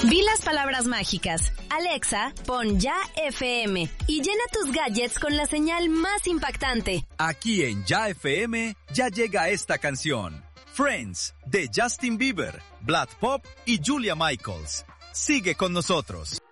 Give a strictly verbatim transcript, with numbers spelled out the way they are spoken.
Di las palabras mágicas. Alexa, pon Ya F M y llena tus gadgets con la señal más impactante. Aquí en Ya F M ya llega esta canción. Friends, de Justin Bieber, Blood Pop y Julia Michaels. Sigue con nosotros.